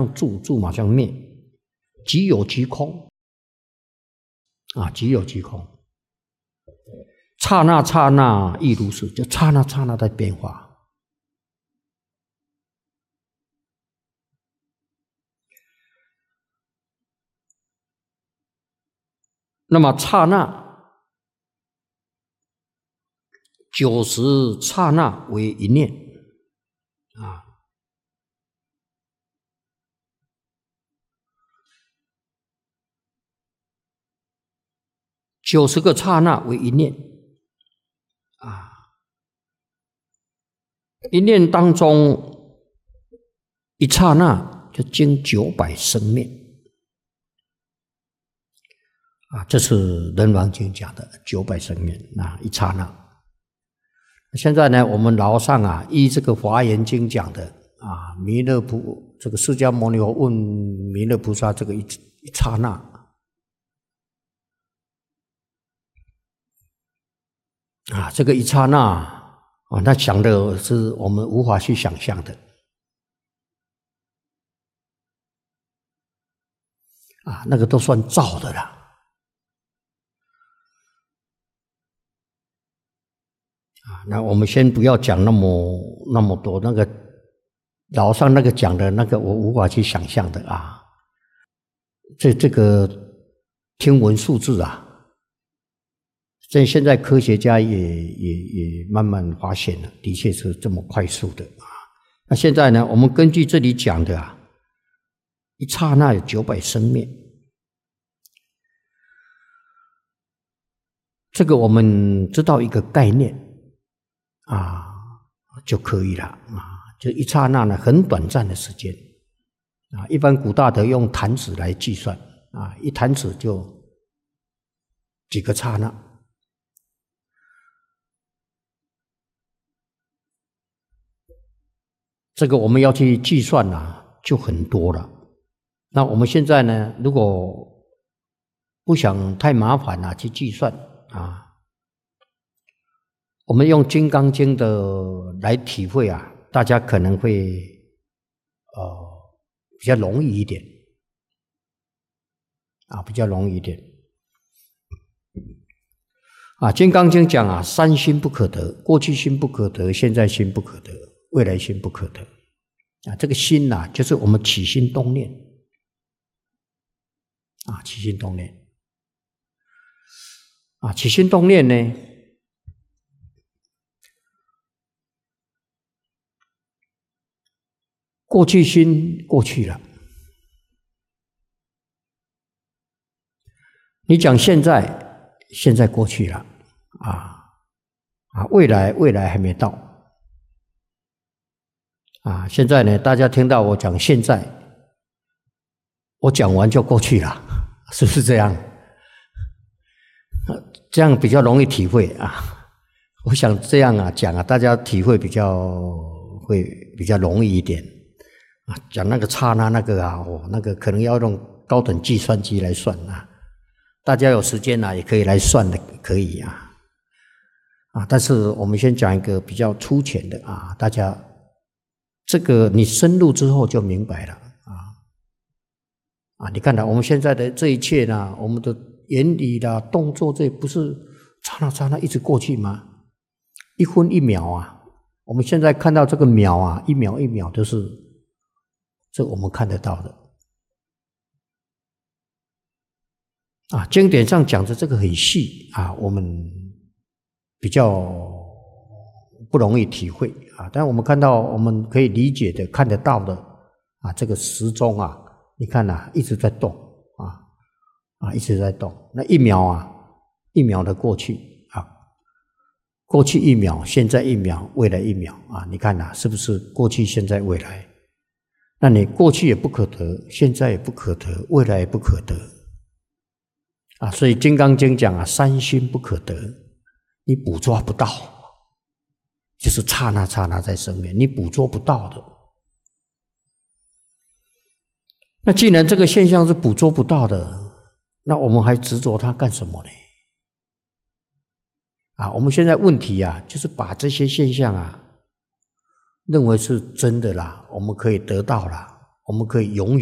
住马上灭，即有即空啊，即有即空，刹那刹那亦如是，就刹那刹那在变化。那么刹那90刹那为一念啊，90个刹那为一念啊，一念当中一刹那就经900生灭啊，这是人王经讲的900生灭啊，一刹那。现在呢，我们老上啊，依这个华严经讲的啊，这个释迦牟尼佛问弥勒菩萨这个一刹那啊，这个一刹那啊，他讲的是我们无法去想象的啊，那个都算造的啦。那我们先不要讲那么多，那个老上那个讲的那个我无法去想象的啊。这个天文数字啊，现在科学家也慢慢发现了，的确是这么快速的啊。那现在呢，我们根据这里讲的啊，一刹那有900生灭，这个我们知道一个概念啊就可以了啊，就一刹那呢，很短暂的时间啊。一般古大德用弹指来计算啊，一弹指就几个刹那。这个我们要去计算啊，就很多了。那我们现在呢，如果不想太麻烦啊，去计算啊。我们用《金刚经》的来体会啊，大家可能会比较容易一点啊，比较容易一点啊。《金刚经》讲啊，三心不可得，过去心不可得，现在心不可得，未来心不可得啊。这个心呐，就是我们起心动念啊，起心动念啊，起心动念呢，过去心过去了，你讲现在过去了未来还没到啊。现在呢，大家听到我讲现在，我讲完就过去了，是不是这样？这样比较容易体会啊。我想这样啊讲啊，大家体会会比较容易一点。讲那个刹那那个啊，那个可能要用高等计算机来算啊。大家有时间啊，也可以来算的，可以啊。但是我们先讲一个比较粗浅的啊，大家这个你深入之后就明白了你看到我们现在的这一切呢，我们的言语啦、动作，这不是刹那刹那一直过去吗？一分一秒啊，我们现在看到这个秒啊，一秒一秒都是。这我们看得到的经典上讲的这个很细啊，我们比较不容易体会但我们看到我们可以理解的、看得到的这个时钟啊，你看一直在动一直在动。那一秒一秒的过去过去一秒，现在一秒，未来一秒你看是不是过去、现在、未来？那你过去也不可得，现在也不可得，未来也不可得所以《金刚经》讲三心不可得，你捕捉不到，就是刹那刹那在生灭，你捕捉不到的。那既然这个现象是捕捉不到的，那我们还执着它干什么呢？我们现在问题就是把这些现象认为是真的啦，我们可以得到啦，我们可以拥有。